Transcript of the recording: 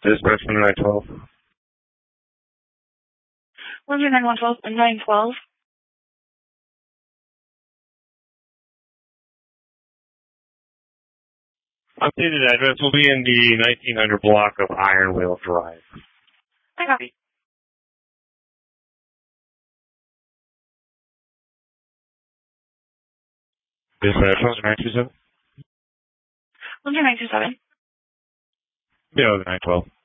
Dispatch from 912. 912. Updated address will be in the 1900 block of Iron Wheel Drive. I copy. Dispatch 927. 927. Yeah, 912.